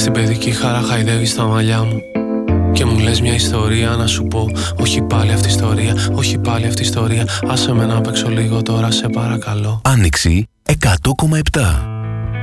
Στην παιδική χαρά χαϊδεύεις τα μαλλιά μου και μου λες μια ιστορία να σου πω. Όχι πάλι αυτή η ιστορία, όχι πάλι αυτή η ιστορία. Άσε με να παίξω λίγο τώρα, σε παρακαλώ. Άνοιξη 100,7.